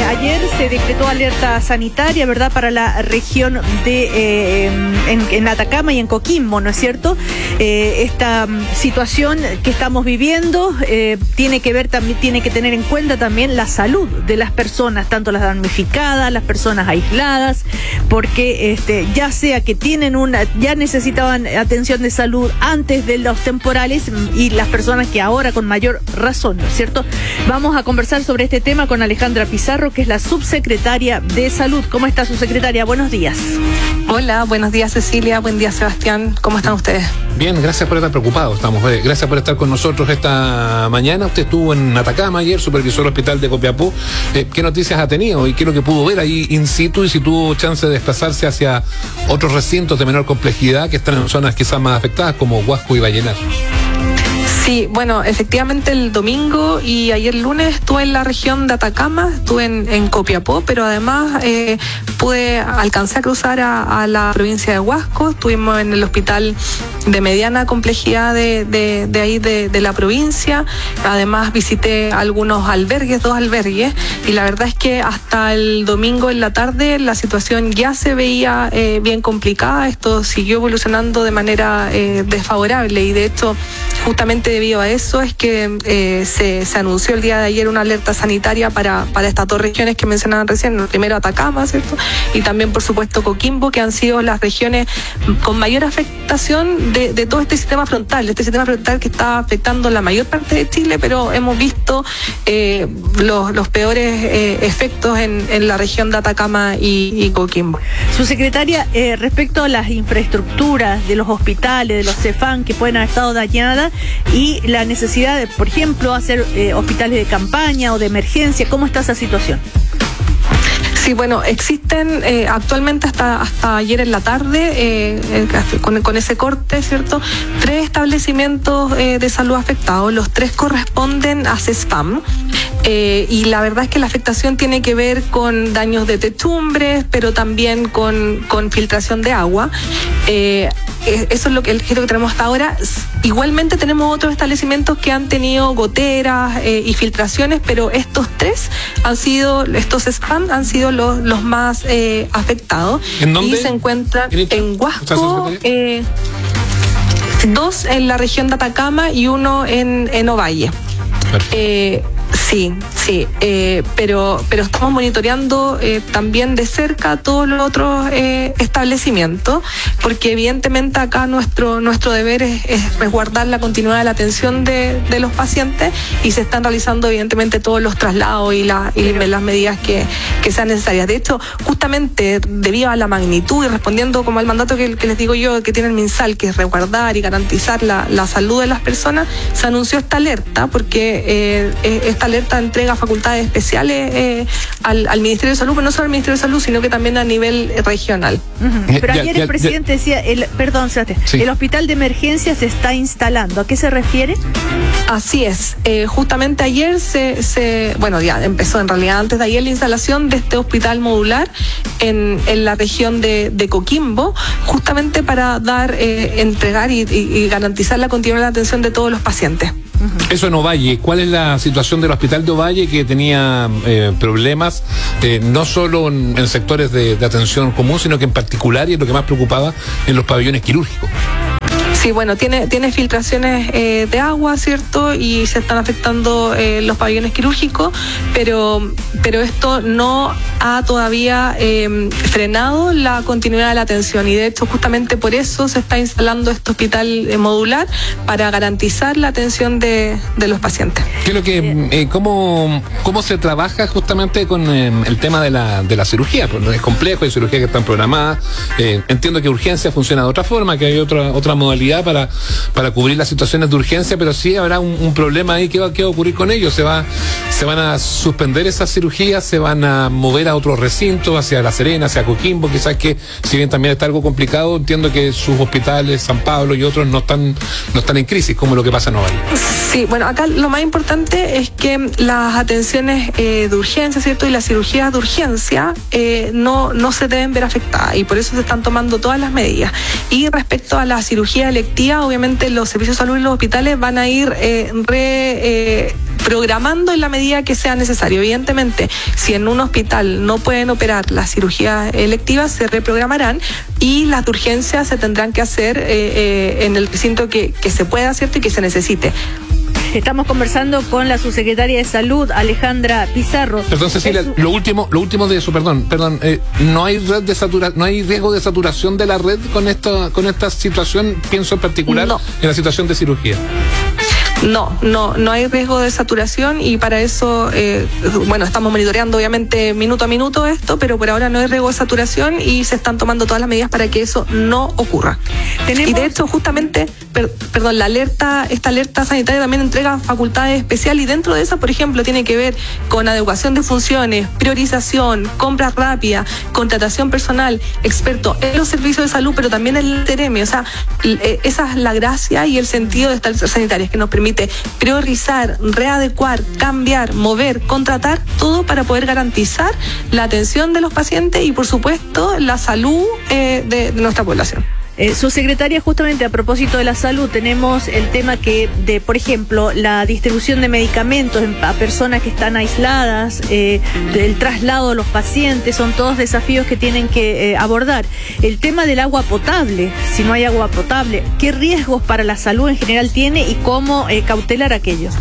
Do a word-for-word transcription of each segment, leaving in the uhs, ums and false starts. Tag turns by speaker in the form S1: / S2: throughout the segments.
S1: ayer se decretó alerta sanitaria, ¿verdad?, para la región de eh, en, en Atacama y en Coquimbo, ¿no es cierto? Eh, esta situación que estamos viviendo eh, tiene que ver también, tiene que tener en cuenta también la salud de las personas, tanto las damnificadas, las personas aisladas, porque este, ya sea que tienen una, ya necesitaban atención de salud antes de los temporales y las personas que ahora con mayor razón, ¿no es cierto? Vamos a conversar sobre este tema con Alejandra Pizarro, que es la subsecretaria de Salud. ¿Cómo está, subsecretaria? Buenos días.
S2: Hola, buenos días, Cecilia. Buen día, Sebastián. ¿Cómo están ustedes?
S3: Bien, gracias por estar preocupados. Estamos. Eh, gracias por estar con nosotros esta mañana. Usted estuvo en Atacama ayer, supervisor hospital de Copiapó. Eh, ¿Qué noticias ha tenido y qué es lo que pudo ver ahí in situ y si tuvo chance de desplazarse hacia otros recintos de menor complejidad que están en zonas quizás más afectadas como Huasco y Vallenar?
S2: Sí, bueno, efectivamente el domingo y ayer lunes estuve en la región de Atacama, estuve en, en Copiapó, pero además eh, pude alcanzar a cruzar a, a la provincia de Huasco. Estuvimos en el hospital de mediana complejidad de, de, de ahí de, de la provincia. Además visité algunos albergues, dos albergues, y la verdad es que hasta el domingo en la tarde la situación ya se veía eh, bien complicada. Esto siguió evolucionando de manera eh, desfavorable y de hecho justamente debido a eso es que eh, se, se anunció el día de ayer una alerta sanitaria para, para estas dos regiones que mencionaban recién, primero Atacama, ¿cierto? Y también por supuesto Coquimbo, que han sido las regiones con mayor afectación de, de todo este sistema frontal, este sistema frontal que está afectando la mayor parte de Chile, pero hemos visto eh, los, los peores eh, efectos en, en la región de Atacama y, y Coquimbo.
S1: Subsecretaria, eh, respecto a las infraestructuras de los hospitales, de los CEFAM que pueden haber estado dañadas y la necesidad de, por ejemplo, hacer eh, hospitales de campaña o de emergencia, ¿cómo está esa situación?
S2: Sí, bueno, existen eh, actualmente hasta hasta ayer en la tarde, eh, eh, con, con ese corte, ¿cierto? Tres establecimientos eh, de salud afectados, los tres corresponden a CESFAM. Eh, y la verdad es que la afectación tiene que ver con daños de techumbres, pero también con, con filtración de agua. Eh, eso es lo que, es lo que tenemos hasta ahora. Igualmente tenemos otros establecimientos que han tenido goteras eh, y filtraciones, pero estos tres han sido, estos spam han sido los, los más eh, afectados.
S3: ¿En dónde?
S2: Y se encuentran en Huasco, eh, dos en la región de Atacama y uno en, en Ovalle. Eh, sí, sí, eh, pero pero estamos monitoreando eh, también de cerca todos los otros eh, establecimientos, porque evidentemente acá nuestro nuestro deber es, es resguardar la continuidad de la atención de, de los pacientes y se están realizando evidentemente todos los traslados y, la, y las medidas que, que sean necesarias. De hecho, justamente debido a la magnitud y respondiendo como al mandato que, que les digo yo que tiene el MinSal, que es resguardar y garantizar la, la salud de las personas, se anunció esta alerta porque eh, esta alerta entrega facultades especiales eh, al, al Ministerio de Salud, pero no solo al Ministerio de Salud, sino que también a nivel regional.
S1: Uh-huh. Pero ayer el presidente decía, el, perdón, Sebastián, sí. El hospital de emergencia se está instalando. ¿A qué se refiere?
S2: Así es. Eh, justamente ayer se, se, bueno, ya empezó en realidad antes de ayer la instalación de este hospital modular en, en la región de, de Coquimbo, justamente para dar, eh, entregar y, y, y garantizar la continuidad de la atención de todos los pacientes.
S3: Eso en Ovalle. ¿Cuál es la situación del hospital de Ovalle, que tenía eh, problemas eh, no solo en, en sectores de, de atención común, sino que en particular, y es lo que más preocupaba, en los pabellones quirúrgicos?
S2: Sí, bueno, tiene, tiene filtraciones eh, de agua, ¿cierto? Y se están afectando eh, los pabellones quirúrgicos, pero, pero esto no ha todavía eh, frenado la continuidad de la atención y de hecho justamente por eso se está instalando este hospital eh, modular para garantizar la atención de, de los pacientes.
S3: ¿Qué es lo que, eh, cómo, cómo se trabaja justamente con eh, el tema de la, de la cirugía? Porque es complejo, hay cirugías que están programadas. Eh, entiendo que urgencia funciona de otra forma, que hay otra, otra modalidad para, para cubrir las situaciones de urgencia, pero sí habrá un, un problema ahí. ¿Qué va, qué va a ocurrir con ellos? ¿Se va, se van a suspender esas cirugías? ¿Se van a mover a otros recintos, hacia La Serena, hacia Coquimbo? Quizás que, si bien también está algo complicado, entiendo que sus hospitales, San Pablo y otros, no están, no están en crisis, como lo que pasa en Ovalle.
S2: Sí, bueno, acá lo más importante es que las atenciones eh, de urgencia, ¿cierto? Y las cirugías de urgencia eh, no, no se deben ver afectadas y por eso se están tomando todas las medidas. Y respecto a la cirugía electiva, obviamente los servicios de salud y los hospitales van a ir eh, re, eh, programando en la medida que sea necesario. Evidentemente, si en un hospital no pueden operar las cirugías electivas, se reprogramarán y las de urgencia se tendrán que hacer eh, eh, en el recinto que, que se pueda, ¿cierto? Y que se necesite.
S1: Estamos conversando con la subsecretaria de Salud, Alejandra Pizarro.
S3: Perdón, Cecilia,
S1: Eso...
S3: lo último, lo último de eso, perdón, perdón, eh, no hay red de satura, no hay riesgo de saturación de la red con esta, con esta situación, pienso en particular
S2: no.
S3: en la situación de cirugía.
S2: No, no, no hay riesgo de saturación y para eso, eh, bueno, estamos monitoreando obviamente minuto a minuto esto, pero por ahora no hay riesgo de saturación y se están tomando todas las medidas para que eso no ocurra. ¿Tenemos? Y de hecho, justamente, per, perdón, la alerta, esta alerta sanitaria también entrega facultades especiales y dentro de esa, por ejemplo, tiene que ver con adecuación de funciones, priorización, compras rápidas, contratación personal, experto en los servicios de salud, pero también en el T R M. O sea, esa es la gracia y el sentido de estas sanitarias que nos permite priorizar, readecuar, cambiar, mover, contratar, todo para poder garantizar la atención de los pacientes y, por supuesto, la salud eh, de, de nuestra población.
S1: Eh, subsecretaria, justamente a propósito de la salud, tenemos el tema que de, por ejemplo, la distribución de medicamentos a personas que están aisladas, eh, el traslado de los pacientes, son todos desafíos que tienen que eh, abordar. El tema del agua potable, si no hay agua potable, ¿qué riesgos para la salud en general tiene y cómo eh, cautelar aquello?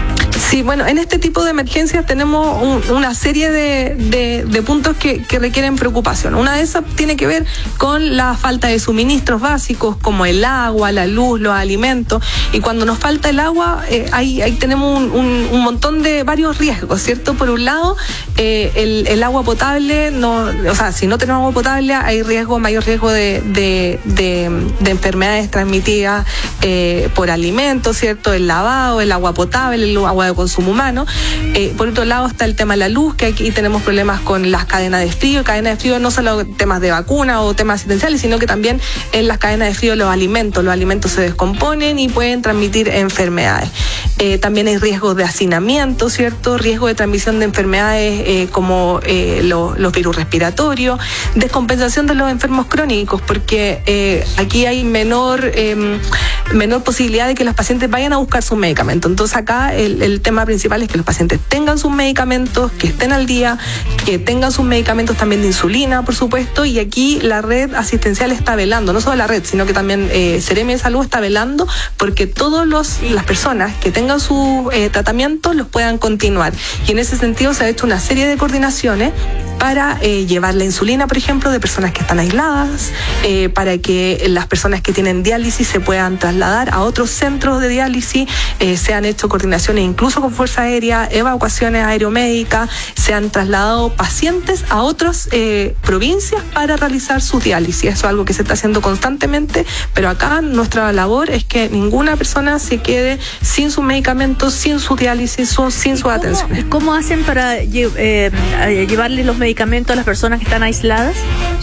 S2: Sí, bueno, en este tipo de emergencias tenemos un, una serie de, de, de puntos que, que requieren preocupación. Una de esas tiene que ver con la falta de suministros básicos como el agua, la luz, los alimentos. Y cuando nos falta el agua, eh, ahí, ahí tenemos un, un, un montón de varios riesgos, ¿cierto? Por un lado, eh, el, el agua potable, no, o sea, si no tenemos agua potable, hay riesgo, mayor riesgo de, de, de, de enfermedades transmitidas eh, por alimentos, ¿cierto? El lavado, el agua potable, el agua de consumo humano. Eh, por otro lado está el tema de la luz, que aquí tenemos problemas con las cadenas de frío. Cadenas de frío no solo temas de vacuna o temas asistenciales, sino que también en las cadenas de frío los alimentos. Los alimentos se descomponen y pueden transmitir enfermedades. Eh, también hay riesgos de hacinamiento, ¿cierto? Riesgo de transmisión de enfermedades eh, como eh, lo, los virus respiratorios, descompensación de los enfermos crónicos, porque eh, aquí hay menor, eh, menor posibilidad de que los pacientes vayan a buscar sus medicamentos. Entonces acá el, el tema principal es que los pacientes tengan sus medicamentos, que estén al día, que tengan sus medicamentos también de insulina, por supuesto, y aquí la red asistencial está velando, no solo la red, sino que también eh, Seremi de Salud está velando porque todas las personas que tengan sus eh, tratamientos los puedan continuar. Y en ese sentido se ha hecho una serie de coordinaciones para eh, llevar la insulina, por ejemplo, de personas que están aisladas, eh, para que las personas que tienen diálisis se puedan trasladar a otros centros de diálisis, eh, se han hecho coordinaciones incluso con Fuerza Aérea, evacuaciones aeromédicas, se han trasladado pacientes a otras eh, provincias para realizar su diálisis. Eso es algo que se está haciendo constantemente, pero acá nuestra labor es que ninguna persona se quede sin sus medicamentos, sin su diálisis, sin su atención.
S1: ¿Y cómo hacen para eh, llevarle los medicamentos medicamentos a las personas que están aisladas?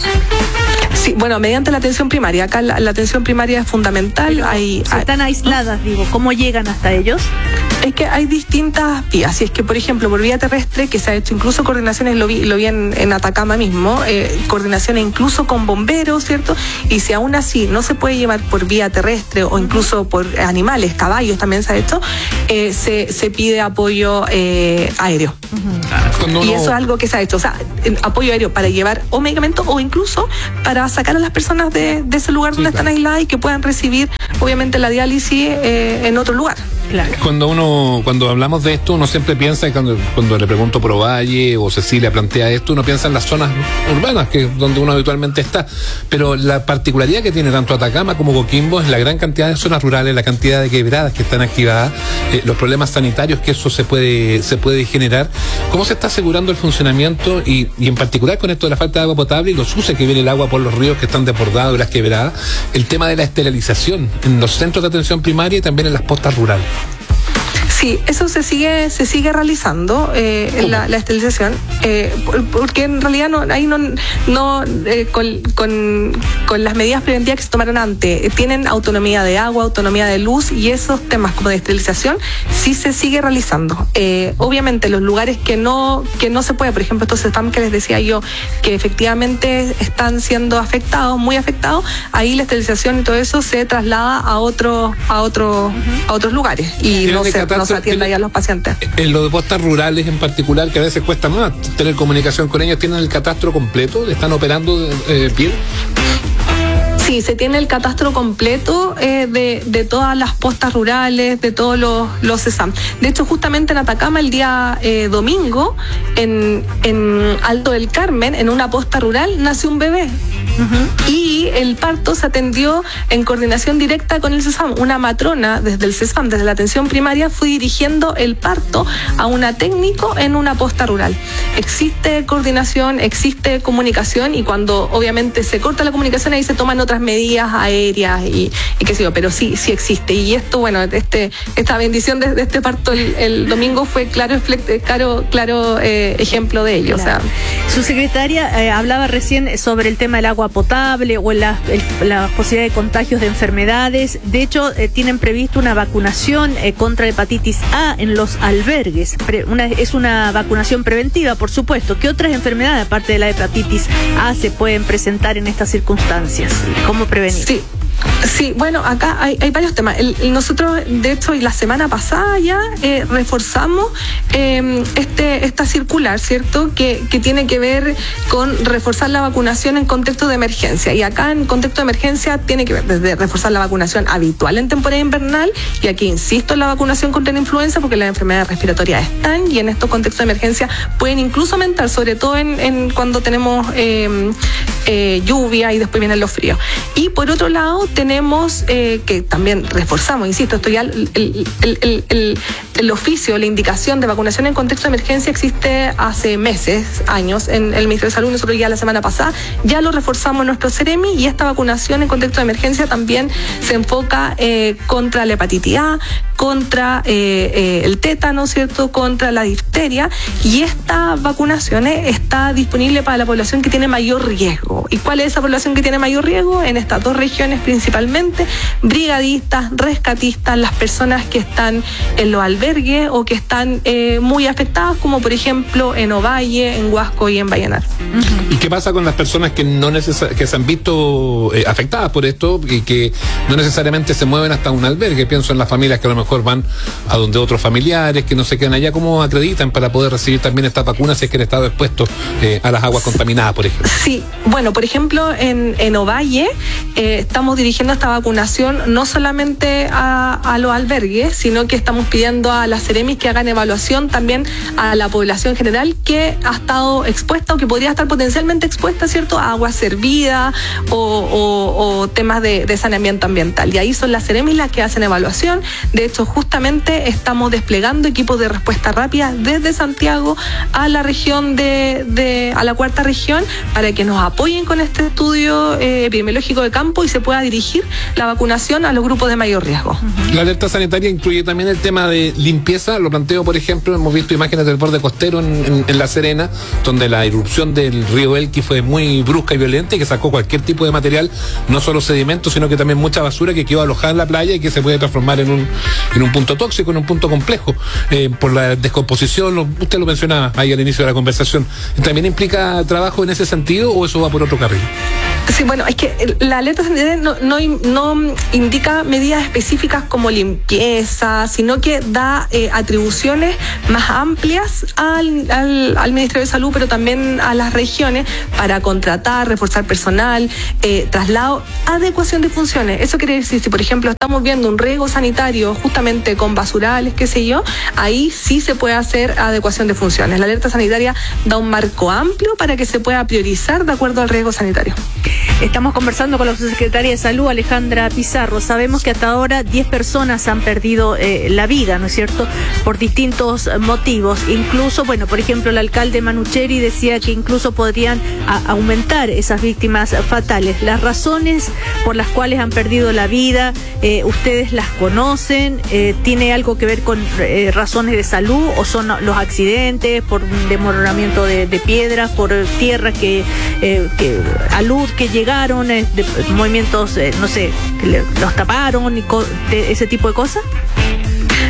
S2: Sí, bueno, mediante la atención primaria. Acá la, la atención primaria es fundamental.
S1: Pero,
S2: hay,
S1: si hay, están aisladas, digo, ¿cómo llegan hasta ellos?
S2: Es que hay distintas vías. Si es que, por ejemplo, por vía terrestre, que se ha hecho incluso coordinaciones, lo vi, lo vi en, en Atacama mismo, eh, coordinaciones incluso con bomberos, ¿cierto? Y si aún así no se puede llevar por vía terrestre o incluso por animales, caballos también se ha hecho, eh, se, se pide apoyo eh, aéreo. Uh-huh. Y eso es algo que se ha hecho. O sea, apoyo aéreo para llevar o medicamentos o incluso para sacar a las personas de, de ese lugar sí, donde claro. están aisladas y que puedan recibir, obviamente, la diálisis eh, en otro lugar.
S3: Claro. Cuando uno, cuando hablamos de esto, uno siempre piensa, cuando, cuando le pregunto por Ovalle o Cecilia plantea esto, uno piensa en las zonas urbanas, que es donde uno habitualmente está. Pero la particularidad que tiene tanto Atacama como Coquimbo es la gran cantidad de zonas rurales, la cantidad de quebradas que están activadas, eh, los problemas sanitarios que eso se puede, se puede generar. ¿Cómo se está asegurando el funcionamiento y, y en particular con esto de la falta de agua potable y los usos que viene el agua por los ríos que están desbordados y las quebradas, el tema de la esterilización en los centros de atención primaria y también en las postas rurales?
S2: Sí, eso se sigue se sigue realizando, eh, la, la esterilización, eh, porque en realidad no, ahí no, no eh, con, con, con las medidas preventivas que se tomaron antes, eh, tienen autonomía de agua, autonomía de luz y esos temas como de esterilización sí se sigue realizando. Eh, obviamente los lugares que no que no se puede, por ejemplo estos spam que les decía yo, que efectivamente están siendo afectados, muy afectados, ahí la esterilización y todo eso se traslada a otros a otros uh-huh. a otros lugares y no se, no se atienda ahí a los pacientes.
S3: En los de postas rurales en particular, que a veces cuesta más tener comunicación con ellos, ¿tienen el catastro completo? ¿Están operando eh, bien?
S2: Sí, se tiene el catastro completo eh, de, de todas las postas rurales, de todos los, los C E S A M. De hecho, justamente en Atacama, el día eh, domingo, en, en Alto del Carmen, en una posta rural, nació un bebé. Uh-huh. Y el parto se atendió en coordinación directa con el C E S A M. Una matrona desde el C E S A M, desde la atención primaria, fue dirigiendo el parto a una técnico en una posta rural. Existe coordinación, existe comunicación, y cuando obviamente se corta la comunicación, ahí se toman otras medidas aéreas y, y qué sé yo, pero sí, sí existe. Y esto, bueno, este, esta bendición de, de este parto el, el domingo fue claro, claro, claro eh, ejemplo de ello. Claro. O sea,
S1: su secretaria eh, hablaba recién sobre el tema del agua potable o la, el, la posibilidad de contagios de enfermedades. De hecho, eh, tienen previsto una vacunación eh, contra la hepatitis A en los albergues. Pre, una, es una vacunación preventiva, por supuesto. ¿Qué otras enfermedades, aparte de la hepatitis A, se pueden presentar en estas circunstancias? ¿Cómo prevenir?
S2: Sí. Sí, bueno, acá hay, hay varios temas. El, nosotros, de hecho, la semana pasada ya eh, reforzamos eh, este esta circular, ¿cierto? Que, que tiene que ver con reforzar la vacunación en contexto de emergencia. Y acá en contexto de emergencia tiene que ver desde reforzar la vacunación habitual en temporada invernal, y aquí insisto en la vacunación contra la influenza, porque las enfermedades respiratorias están, y en estos contextos de emergencia pueden incluso aumentar, sobre todo en, en cuando tenemos eh, eh, lluvia y después vienen los fríos. Y por otro lado, tenemos eh, que también reforzamos, insisto, esto ya el, el, el, el, el oficio, la indicación de vacunación en contexto de emergencia existe hace meses, años, en el Ministerio de Salud. Nosotros ya la semana pasada ya lo reforzamos en nuestro CEREMI, y esta vacunación en contexto de emergencia también se enfoca eh, contra la hepatitis A, contra eh, eh, el tétano, ¿cierto?, contra la difteria, y esta vacunación eh, está disponible para la población que tiene mayor riesgo. ¿Y cuál es esa población que tiene mayor riesgo? En estas dos regiones principalmente, brigadistas, rescatistas, las personas que están en los albergues o que están eh, muy afectadas, como por ejemplo en Ovalle, en Huasco y en Vallenar.
S3: ¿Y qué pasa con las personas que no necesar- que se han visto eh, afectadas por esto y que no necesariamente se mueven hasta un albergue? Pienso en las familias que a lo mejor van a donde otros familiares, que no se quedan allá. ¿Cómo acreditan para poder recibir también estas vacunas si es que han estado expuestos eh, a las aguas contaminadas, por ejemplo?
S2: Sí, bueno, por ejemplo, en, en Ovalle eh, estamos dirigiendo esta vacunación no solamente a, a los albergues, sino que estamos pidiendo a las CEREMIs que hagan evaluación también a la población general que ha estado expuesta o que podría estar potencialmente expuesta, ¿cierto?, a agua servida o, o, o temas de, de saneamiento ambiental. Y ahí son las CEREMIs las que hacen evaluación. De hecho, justamente estamos desplegando equipos de respuesta rápida desde Santiago a la región de, de a la cuarta región, para que nos apoyen con este estudio eh, epidemiológico de campo y se pueda dirigir la vacunación a los grupos de mayor riesgo.
S3: La alerta sanitaria incluye también el tema de limpieza. Lo planteo, por ejemplo, hemos visto imágenes del borde costero en, en, en La Serena, donde la irrupción del río Elqui fue muy brusca y violenta, y que sacó cualquier tipo de material, no solo sedimentos, sino que también mucha basura que quedó alojada en la playa y que se puede transformar en un, en un punto tóxico, en un punto complejo, eh, por la descomposición. Lo, usted lo mencionaba ahí al inicio de la conversación. ¿También implica trabajo en ese sentido o eso va por otro carril?
S2: Sí, bueno, es que la alerta sanitaria no, no, no indica medidas específicas como limpieza, sino que da eh, atribuciones más amplias al, al, al Ministerio de Salud, pero también a las regiones, para contratar, reforzar personal, eh, traslado, adecuación de funciones. Eso quiere decir, si por ejemplo estamos viendo un riego sanitario justamente con basurales, qué sé yo, ahí sí se puede hacer adecuación de funciones. La alerta sanitaria da un marco amplio para que se pueda priorizar de acuerdo al riesgo sanitario.
S1: Estamos conversando con la subsecretaria de Salud, Alejandra Pizarro. Sabemos que hasta ahora diez personas han perdido eh, la vida, ¿no es cierto?, por distintos motivos. Incluso, bueno, por ejemplo, el alcalde Manucheri decía que incluso podrían a, aumentar esas víctimas fatales. Las razones por las cuales han perdido la vida, eh, ¿ustedes las conocen? Eh, ¿Tiene algo que ver con eh, razones de salud, o son los accidentes por desmoronamiento de, de piedras, por tierra que, eh, que alud que llegaron, eh, de movimientos, eh, no sé, que le, los taparon y co- de ese tipo de cosas?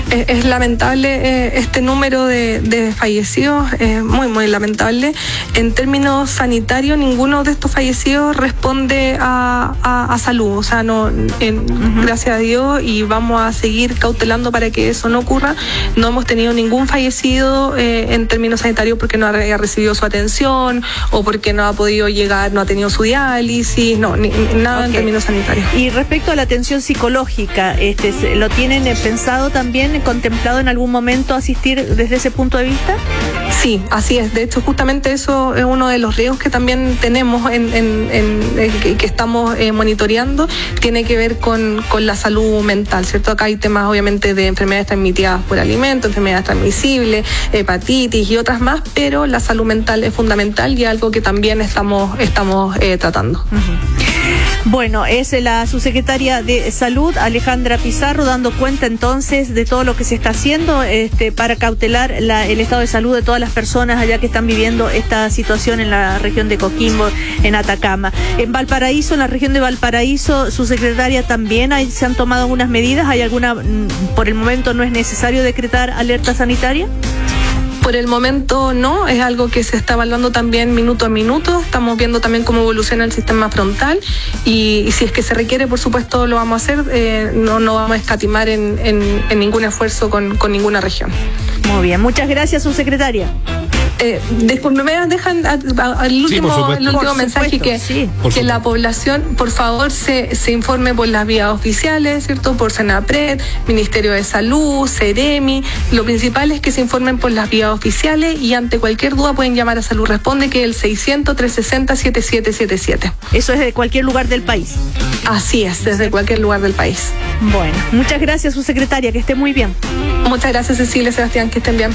S2: es, es lamentable eh, este número de, de fallecidos, es muy, muy lamentable. En términos sanitarios, ninguno de estos fallecidos responde a, a, a salud, o sea, no, en, uh-huh. gracias a Dios, y vamos a seguir cautelando para que eso no ocurra. No hemos tenido ningún fallecido eh, en términos sanitarios porque no haya recibido su atención o porque no ha podido llegar, no ha tenido su diálisis, no, ni, nada okay. en términos sanitarios.
S1: Y respecto a la atención psicológica, este, ¿lo tienen pensado también, contemplado en algún momento asistir desde ese punto de vista?
S2: Sí, así es. De hecho, justamente eso es uno de los riesgos que también tenemos en, en, en, en que, que estamos eh, monitoreando, tiene que ver con, con la salud mental, ¿cierto? Acá hay temas obviamente de enfermedades transmitidas por alimentos, enfermedades transmisibles, hepatitis y otras más, pero la salud mental es fundamental y algo que también estamos, estamos eh, tratando.
S1: Uh-huh. Bueno, es la subsecretaria de Salud, Alejandra Pizarro, dando cuenta entonces de todo lo que se está haciendo este, para cautelar la, el estado de salud de todas las personas allá que están viviendo esta situación en la región de Coquimbo, en Atacama. En Valparaíso, en la región de Valparaíso, subsecretaria, también hay, se han tomado algunas medidas. ¿Hay alguna, por el momento no es necesario decretar alerta sanitaria?
S2: Por el momento no, es algo que se está evaluando también minuto a minuto. Estamos viendo también cómo evoluciona el sistema frontal y, y si es que se requiere, por supuesto, lo vamos a hacer. Eh, no, no vamos a escatimar en, en, en ningún esfuerzo con, con ninguna región.
S1: Muy bien, muchas gracias, subsecretaria.
S2: Eh, disculpe, me dejan al último,
S3: sí,
S2: el último mensaje supuesto, que, sí. que la población, por favor, se, se informe por las vías oficiales, ¿cierto? Por Senapred, Ministerio de Salud, Ceremi. Lo principal es que se informen por las vías oficiales y ante cualquier duda pueden llamar a Salud Responde, que es el seiscientos, trescientos sesenta, setenta y siete setenta y siete.
S1: Eso es de cualquier lugar del país.
S2: Así es, desde cualquier lugar del país.
S1: Bueno, muchas gracias, subsecretaria, que esté muy bien.
S2: Muchas gracias, Cecilia, Sebastián, que estén bien.